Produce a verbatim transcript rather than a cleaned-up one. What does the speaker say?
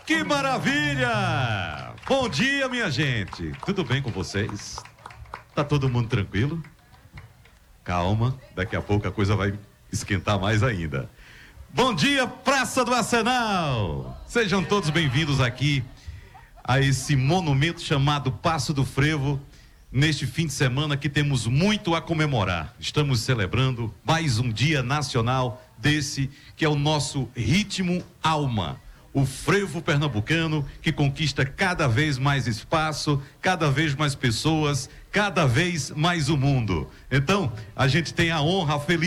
Que maravilha! Bom dia, minha gente. Tudo bem com vocês? Tá todo mundo tranquilo? Calma, daqui a pouco a coisa vai esquentar mais ainda. Bom dia, Praça do Arsenal! Sejam todos bem-vindos aqui a esse monumento chamado Passo do Frevo, neste fim de semana que temos muito a comemorar. Estamos celebrando mais um dia nacional desse que é o nosso ritmo alma. O frevo pernambucano que conquista cada vez mais espaço, cada vez mais pessoas, cada vez mais o mundo. Então, a gente tem a honra, a felicidade